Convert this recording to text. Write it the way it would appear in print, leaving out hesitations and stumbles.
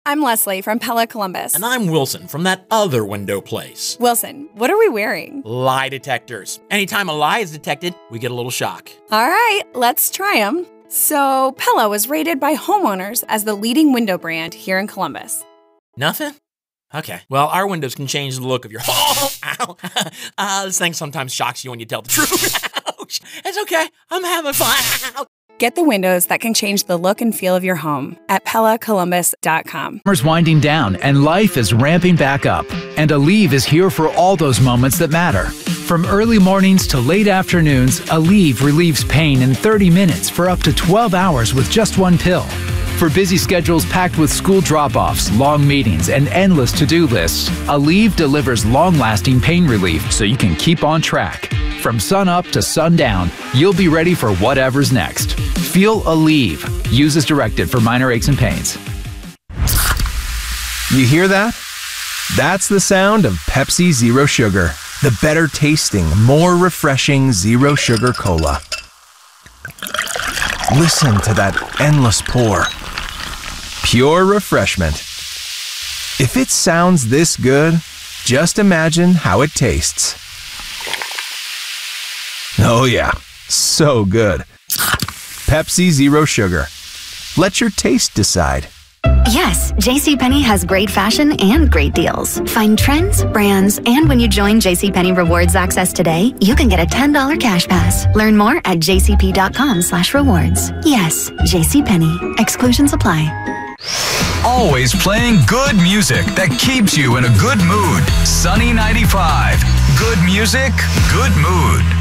I'm Leslie from Pella Columbus. And I'm Wilson from that other window place. Wilson, what are we wearing? Lie detectors. Anytime a lie is detected, we get a little shock. All right, let's try them. So, Pella was rated by homeowners as the leading window brand here in Columbus. Nothing? Okay. Well, our windows can change the look of your home. Ow. This thing sometimes shocks you when you tell the truth. Ouch. It's okay. I'm having fun. Get the windows that can change the look and feel of your home at PellaColumbus.com. Summer's winding down and life is ramping back up. And Aleve is here for all those moments that matter. From early mornings to late afternoons, Aleve relieves pain in 30 minutes for up to 12 hours with just one pill. For busy schedules packed with school drop-offs, long meetings, and endless to-do lists, Aleve delivers long-lasting pain relief so you can keep on track. From sun up to sundown, you'll be ready for whatever's next. Feel Aleve. Use as directed for minor aches and pains. You hear that? That's the sound of Pepsi Zero Sugar, the better tasting, more refreshing Zero Sugar Cola. Listen to that endless pour. Pure refreshment. If it sounds this good, just imagine how it tastes. Oh yeah, so good. Pepsi Zero Sugar. Let your taste decide. Yes, JCPenney has great fashion and great deals. Find trends, brands, and when you join JCPenney Rewards Access today, you can get a $10 cash pass. Learn more at jcp.com/rewards. Yes, JCPenney. Exclusions apply. Always playing good music that keeps you in a good mood. Sunny 95. Good music, good mood.